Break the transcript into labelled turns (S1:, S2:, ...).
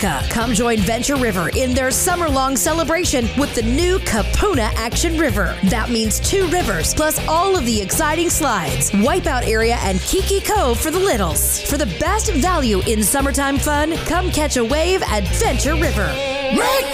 S1: America. Come join Venture River in their summer-long celebration with the new Kapuna Action River. That means 2 rivers, plus all of the exciting slides, Wipeout area, and Kiki Cove for the littles. For the best value in summertime fun, come catch a wave at Venture River.
S2: Rick